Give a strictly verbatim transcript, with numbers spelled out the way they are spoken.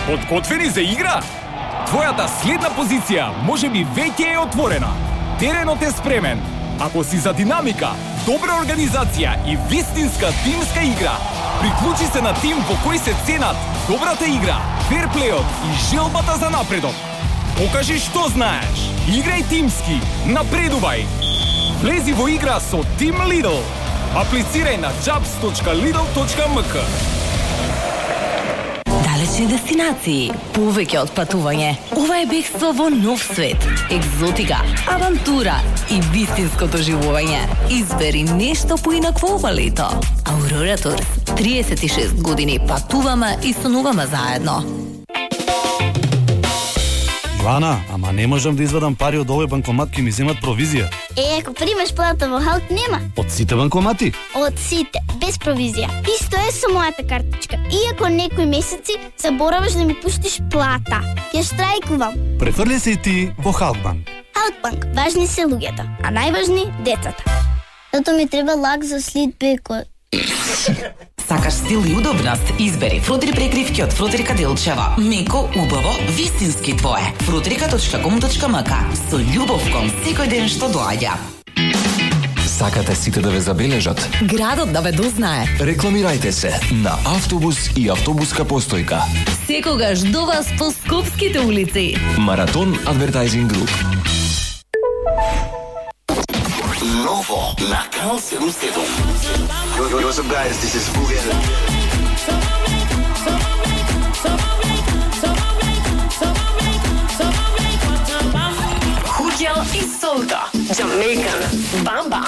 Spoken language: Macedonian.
Подготвени за игра? Твојата следна позиција можеби веќе е отворена. Теренот е спремен. Ако си за динамика, добра организација и вистинска тимска игра, приклучи се на тим во кој се ценат добрата игра, ферплејот и желбата за напредок. Покажи што знаеш. Играј тимски, напредувај. Влези во игра со Team Lidl. Аплицирај на jobs точка lidl точка m k. Далечни дестинации, повеќе од патување. Ова е бегство во нов свет, екзотика, авантура и вистинско доживување. Избери нешто поинакво ова лето. Aurora Tours, триесет и шест години патуваме и сонуваме заедно. Ивана, ама не можам да извадам пари од овој банкомат, ки ми земат провизија. Е, ако примеш плата во Халк, нема. Од сите банкомати? Од сите, без провизија. Исто е со мојата картичка. Иако некои месеци забораваш да ми пуштиш плата, ќе штрајкувам. Префрли се и ти во Халкбанк. Халкбанк, важни се луѓето, а најважни децата. Зато ми треба лак за слитбекот. Сакаш стил и удобност? Избери фрутри прекривки од Фрутрика Делчева. Меко, убаво, вистински твое. фрутрика точка ком точка м к. Со љубов кон секој ден што доаѓа. Сакате сите да ве забележат? Градот да ве дознае. Рекламирајте се на автобус и автобуска постојка. Секогаш до вас по скопските улици. Маратон Advertising Group. Novo na Kanal седем седем. Yo, yo, what's up, guys? This is Fugen. Hugel и Солта. Jamaican. Bam Bam.